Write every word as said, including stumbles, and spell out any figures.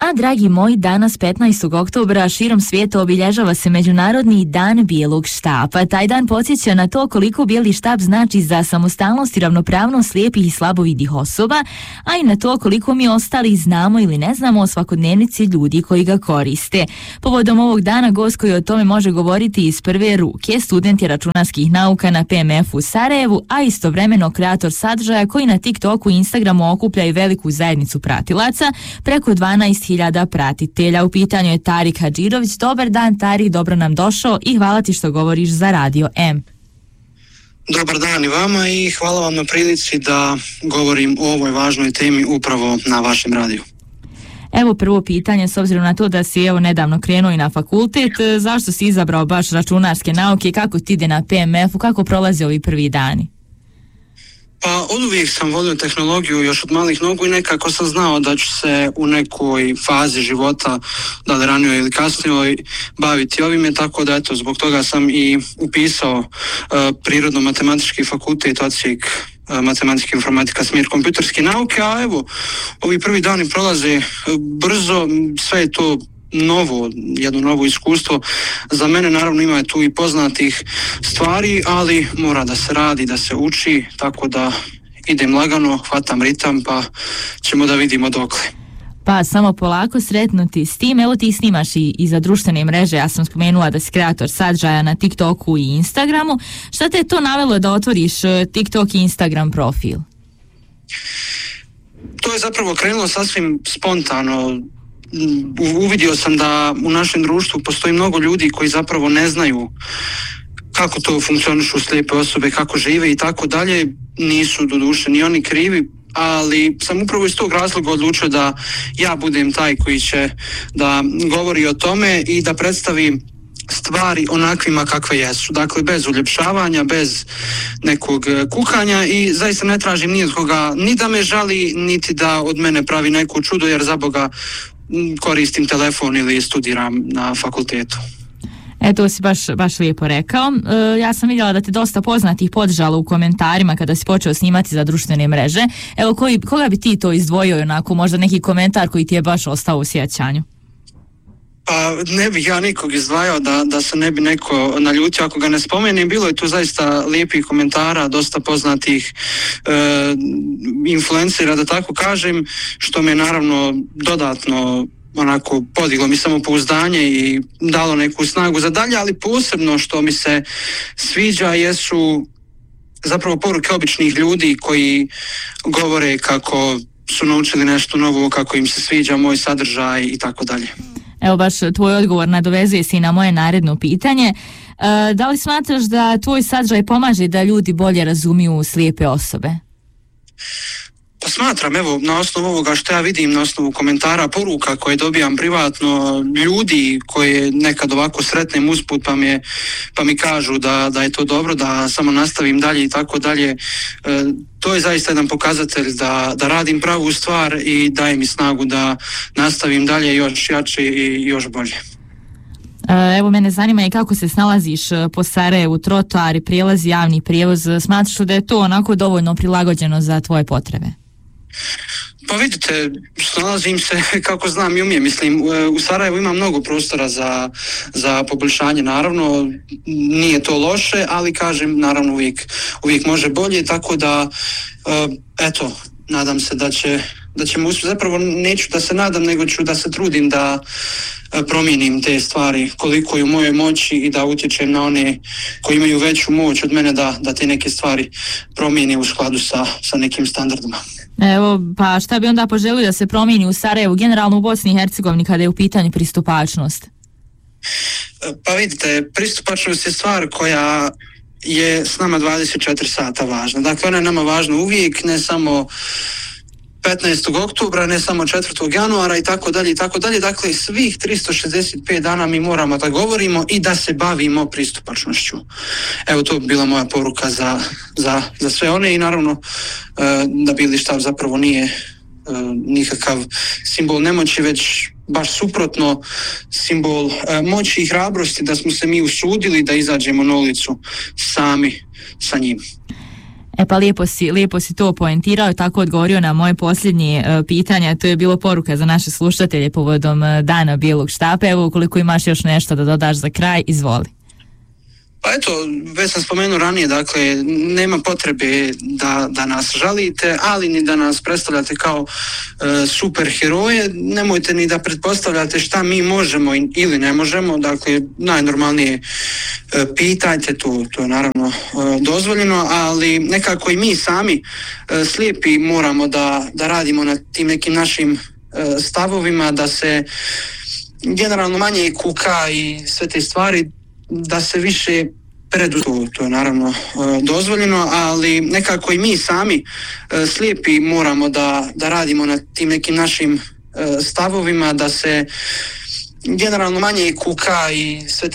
A dragi moji, danas petnaestog oktobra širom svijeta obilježava se Međunarodni dan bijelog štapa. Taj dan podsjeća na to koliko bijeli štap znači za samostalnost i ravnopravnost slijepih i slabovidih osoba, a i na to koliko mi ostali znamo ili ne znamo o svakodnevnici ljudi koji ga koriste. Povodom ovog dana gost koji o tome može govoriti iz prve ruke, student je računarskih nauka na P M F u Sarajevu, a istovremeno kreator sadržaja koji na TikToku i Instagramu okuplja i veliku zajednicu pratilaca, preko dvanaest hiljada pratitelja. U pitanju je Tarik Hadžirović. Dobar dan, Tarik, dobro nam došao i hvala ti što govoriš za Radio M. Dobar dan i vama i hvala vam na prilici da govorim o ovoj važnoj temi upravo na vašem radiju. Evo prvo pitanje, s obzirom na to da si evo nedavno krenuo i na fakultet, zašto si izabrao baš računarske nauke, kako ti ide na P M F-u, kako prolaze ovi prvi dani? Pa od uvijek sam volio tehnologiju još od malih nogu i nekako sam znao da ću se u nekoj fazi života, da li ranijoj ili kasnijoj, baviti ovime, tako da eto, zbog toga sam i upisao uh, prirodno-matematički fakultet, odsjek uh, matematika, informatika, smjer kompjuterske nauke, a evo, ovi prvi dani prolaze brzo, sve je to novo, jedno novo iskustvo. Za mene naravno ima tu i poznatih stvari, ali mora da se radi, da se uči, tako da idem lagano, hvatam ritam, pa ćemo da vidimo dokle. Pa samo polako, sretnuti s tim. Evo ti snimaš i, i za društvene mreže, ja sam spomenula da si kreator sadržaja na TikToku i Instagramu. Šta te je to navelo da otvoriš TikTok i Instagram profil? To je zapravo krenulo sasvim spontano. Uvidio sam da u našem društvu postoji mnogo ljudi koji zapravo ne znaju kako to funkcionišu slijepe osobe, kako žive i tako dalje. Nisu doduše ni oni krivi, ali sam upravo iz tog razloga odlučio da ja budem taj koji će da govori o tome i da predstavi stvari onakvima kakve jesu. Dakle, bez uljepšavanja, bez nekog kukanja i zaista ne tražim ni od koga ni da me žali, niti da od mene pravi neko čudo, jer za Boga koristim telefon ili studiram na fakultetu. E, to si baš, baš lijepo rekao. E, ja sam vidjela da te dosta poznatih podržalo u komentarima kada si počeo snimati za društvene mreže. Evo, koji, koga bi ti to izdvojio, onako, možda neki komentar koji ti je baš ostao u sjećanju? Pa ne bih ja nikog izdvajao da, da se ne bi neko naljutio ako ga ne spomenem. Bilo je tu zaista lijepih komentara, dosta poznatih e, influencera, da tako kažem, što me naravno dodatno onako podiglo mi samopouzdanje i dalo neku snagu za dalje, ali posebno što mi se sviđa jesu zapravo poruke običnih ljudi koji govore kako su naučili nešto novo, kako im se sviđa moj sadržaj i tako dalje. Evo baš tvoj odgovor nadovezuje se i na moje naredno pitanje. E, da li smatraš da tvoj sadržaj pomaže da ljudi bolje razumiju slijepe osobe? Pa smatram, evo, na osnovu ovoga što ja vidim, na osnovu komentara, poruka koje dobijam privatno, ljudi koje nekad ovako sretnem usput pa, mi, pa mi kažu da, da je to dobro, da samo nastavim dalje i tako dalje, e, to je zaista jedan pokazatelj da, da radim pravu stvar i daje mi snagu da nastavim dalje još jače i još bolje. Evo, mene zanima i kako se snalaziš po Sarajevu, trotoari, prijelazi, javni prijevoz, smatraš da je to onako dovoljno prilagođeno za tvoje potrebe? Pa vidite, snalazim se kako znam i umijem. Mislim, u Sarajevu ima mnogo prostora za, za poboljšanje, naravno, nije to loše, ali kažem, naravno uvijek, uvijek može bolje, tako da, eto, nadam se da će da ćemo uspjeti, zapravo neću da se nadam, nego ću da se trudim da promijenim te stvari koliko je u mojoj moći i da utječem na one koji imaju veću moć od mene da, da te neke stvari promijene u skladu sa, sa nekim standardima. Evo, pa šta bi onda poželio da se promijeni u Sarajevu, generalno u Bosni i Hercegovini kada je u pitanju pristupačnost? Pa vidite, pristupačnost je stvar koja je s nama dvadeset četiri sata važna. Dakle, ona je nama važna uvijek, ne samo petnaestog oktobra, ne samo četvrtog januara i tako dalje i tako dalje. Dakle, svih tristo šezdeset pet dana mi moramo da govorimo i da se bavimo pristupačnošću. Evo, to bi bila moja poruka za, za, za sve one i naravno da Bijeli štab zapravo nije nikakav simbol nemoći, već baš suprotno, simbol moći i hrabrosti, da smo se mi usudili da izađemo na ulicu sami sa njim. E pa lijepo si, lijepo si to poentirao i tako odgovorio na moje posljednje uh, pitanje, to je bilo poruka za naše slušatelje povodom uh, Dana bijelog štapa. Evo, ukoliko imaš još nešto da dodaš za kraj, izvoli. Pa eto, već sam spomenuo ranije, dakle, nema potrebe da, da nas žalite, ali ni da nas predstavljate kao e, super heroje, nemojte ni da pretpostavljate šta mi možemo ili ne možemo, dakle, najnormalnije e, pitajte, to, to je naravno e, dozvoljeno, ali nekako i mi sami e, slijepi moramo da, da radimo na tim nekim našim e, stavovima, da se generalno manje kuka i sve te stvari, da se više predu, to je naravno e, dozvoljeno, ali nekako i mi sami e, slijepi moramo da, da radimo na tim nekim našim e, stavovima, da se generalno manje kuka i sve